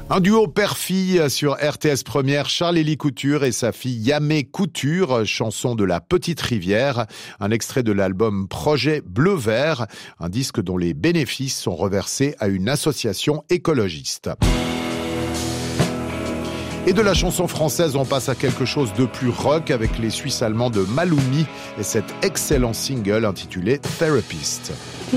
Un duo père-fille sur RTS Première, Charles-Élie Couture et sa fille Yamé Couture, chanson de la Petite Rivière, un extrait de l'album Projet Bleu-Vert, un disque dont les bénéfices sont reversés à une association écologiste. Et de la chanson française, on passe à quelque chose de plus rock avec les Suisses allemands de Malumi et cet excellent single intitulé Therapist.